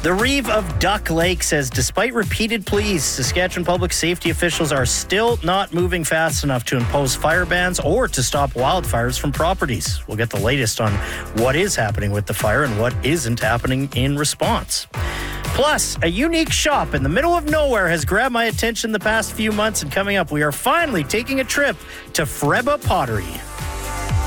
The Reeve of Duck Lake says despite repeated pleas, Saskatchewan public safety officials are still not moving fast enough to impose fire bans or to stop wildfires from properties. We'll get the latest on what is happening with the fire and what isn't happening in response. Plus, a unique shop in the middle of nowhere has grabbed my attention the past few months, and coming up, we are finally taking a trip to Freba Pottery.